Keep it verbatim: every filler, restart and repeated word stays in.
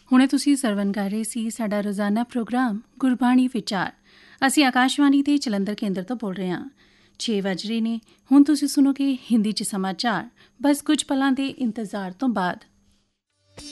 ਹੁਣੇ ਤੁਸੀਂ ਸਰਵਣ ਕਰ ਰਹੇ ਸੀ ਸਾਡਾ ਰੋਜ਼ਾਨਾ ਪ੍ਰੋਗਰਾਮ ਗੁਰਬਾਣੀ ਵਿਚਾਰ। ਅਸੀਂ ਆਕਾਸ਼ਵਾਣੀ ਦੇ ਜਲੰਧਰ ਕੇਂਦਰ ਤੋਂ ਬੋਲ ਰਹੇ ਹਾਂ। ਛੇ ਵੱਜ ਰਹੇ ਨੇ। ਹੁਣ ਤੁਸੀਂ ਸੁਣੋਗੇ ਹਿੰਦੀ 'ਚ ਸਮਾਚਾਰ, ਬਸ ਕੁਝ ਪਲਾਂ ਦੇ ਇੰਤਜ਼ਾਰ ਤੋਂ ਬਾਅਦ।